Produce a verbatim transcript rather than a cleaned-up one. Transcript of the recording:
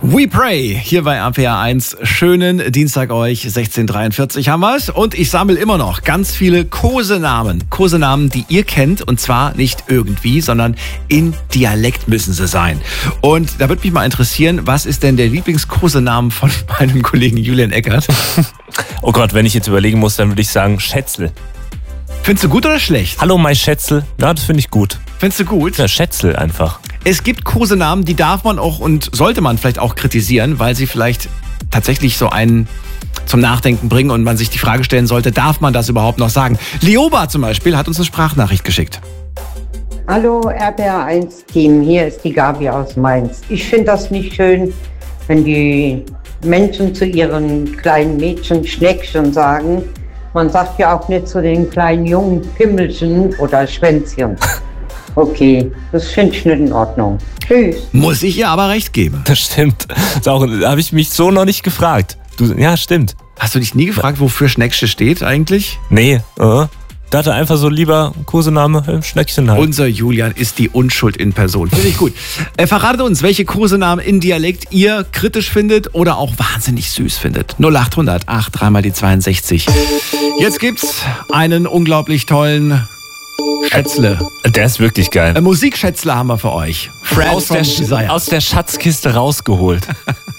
We Pray, hier bei R P R eins. Schönen Dienstag euch, sechzehn Uhr dreiundvierzig haben wir's. Und ich sammle immer noch ganz viele Kosenamen. Kosenamen, die ihr kennt. Und zwar nicht irgendwie, sondern in Dialekt müssen sie sein. Und da würde mich mal interessieren, was ist denn der Lieblingskosenamen von meinem Kollegen Julian Eckert? Oh Gott, wenn ich jetzt überlegen muss, dann würde ich sagen Schätzl. Findest du gut oder schlecht? Hallo, mein Schätzl. Ja, das finde ich gut. Findest du gut? Ja, Schätzl einfach. Es gibt Kosenamen, die darf man auch und sollte man vielleicht auch kritisieren, weil sie vielleicht tatsächlich so einen zum Nachdenken bringen und man sich die Frage stellen sollte, darf man das überhaupt noch sagen? Lioba zum Beispiel hat uns eine Sprachnachricht geschickt. Hallo R P R eins Team, hier ist die Gabi aus Mainz. Ich finde das nicht schön, wenn die Menschen zu ihren kleinen Mädchen Schneckchen sagen. Man sagt ja auch nicht zu den kleinen Jungen Pimmelchen oder Schwänzchen. Okay, das finde ich nicht in Ordnung. Tschüss. Muss ich ihr aber recht geben. Das stimmt. Das auch- Da habe ich mich so noch nicht gefragt. Du, ja, stimmt. Hast du dich nie gefragt, wofür Schnecksche steht eigentlich? Nee, äh. dachte einfach so lieber Kosename, äh, Schneckchen halt. Unser Julian ist die Unschuld in Person. Finde ich gut. Äh, verratet uns, welche Kosenamen in Dialekt ihr kritisch findet oder auch wahnsinnig süß findet. null acht hundert acht, dreimal die zweiundsechzig. Jetzt gibt's einen unglaublich tollen Schätzle. Der ist wirklich geil. Äh, Musikschätzle haben wir für euch. Fred Aus from der, Desire. aus der Schatzkiste rausgeholt.